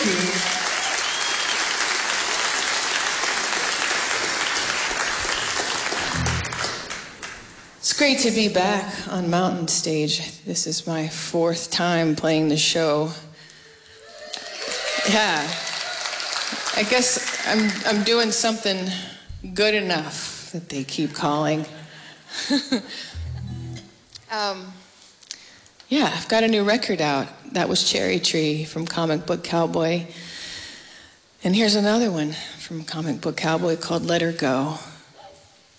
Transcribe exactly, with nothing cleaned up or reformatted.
Thank you. It's great to be back on Mountain Stage. This is my fourth time playing the show. Yeah. I guess I'm I'm doing something good enough that they keep calling. um, yeah, I've got a new record out. That was Cherry Tree from Comic Book Cowboy. And here's another one from Comic Book Cowboy called Let Her Go.